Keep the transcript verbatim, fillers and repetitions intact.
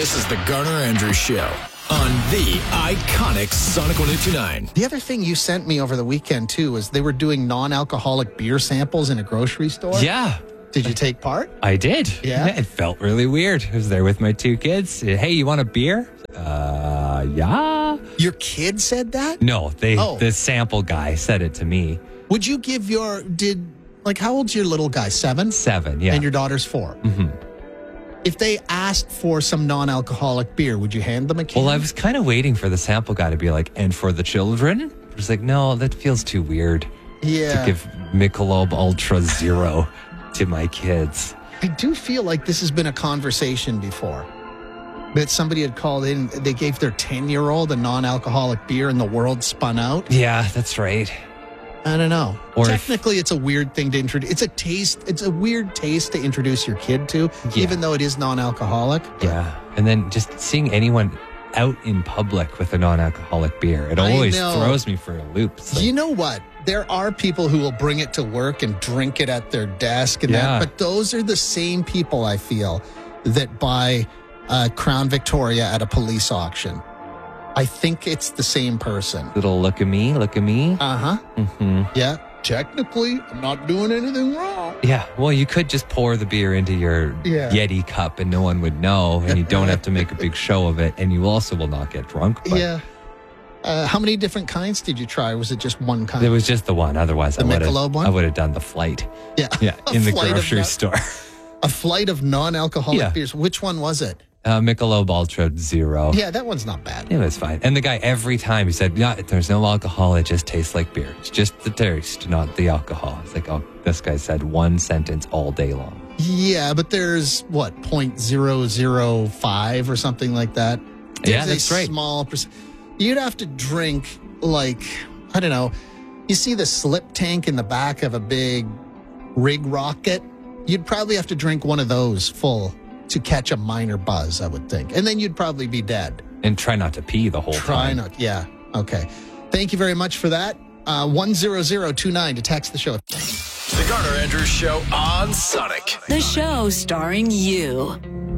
This is the Garner Andrews Show on the iconic Sonic one oh two nine. The other thing you sent me over the weekend, too, was they were doing non-alcoholic beer samples in a grocery store. Yeah. Did you take part? I did. Yeah? It felt really weird. I was there with my two kids. Hey, you want a beer? Uh, yeah. Your kid said that? No, they Oh. the sample guy said it to me. Would you give your, did, like, how old's your little guy? Seven? Seven, yeah. And your daughter's four? Mm-hmm. If they asked for some non-alcoholic beer, would you hand them a can? Well, I was kind of waiting for the sample guy to be like, and for the children? I was like, no, that feels too weird yeah. to give Michelob Ultra Zero to my kids. I do feel like this has been a conversation before. That somebody had called in, they gave their ten-year-old a non-alcoholic beer and the world spun out. Yeah, that's right. I don't know. Or Technically, it's a weird thing to introduce. It's a taste. It's a weird taste to introduce your kid to, Yeah. even though it is non-alcoholic. Yeah. And then just seeing anyone out in public with a non-alcoholic beer, it I always know. throws me for a loop. So, You know what? There are people who will bring it to work and drink it at their desk and Yeah. that, but those are the same people, I feel, that buy uh, Crown Victoria at a police auction. I think it's the same person. little look at me, look at me. Uh-huh. hmm Yeah. Technically, I'm not doing anything wrong. Yeah, well, you could just pour the beer into your Yeah. Yeti cup and no one would know, and you don't have to make a big show of it, and you also will not get drunk. But Yeah. Uh, how many different kinds did you try? Or was it just one kind? It was just the one. Otherwise, The I would Michelob have. one? I would have done the flight. Yeah. Yeah, A in the flight of grocery non- store. A flight of non-alcoholic Yeah. beers. Which one was it? Uh, Michelob Ultra Zero. Yeah, that one's not bad. It was fine. And the guy, every time he said, yeah, there's no alcohol. It just tastes like beer. It's just the taste, not the alcohol. It's like, oh, this guy said one sentence all day long. Yeah, but there's what zero point zero zero five or something like that. Yeah, There's that's a right. Small percent. You'd have to drink like I don't know. You see the slip tank in the back of a big rig rocket? You'd probably have to drink one of those full to catch a minor buzz, I would think, and then you'd probably be dead. And try not to pee the whole Try time. not. Yeah. Okay. Thank you very much for that. Uh, one zero zero two nine to text the show. The Garner Andrews Show on Sonic. The show starring you.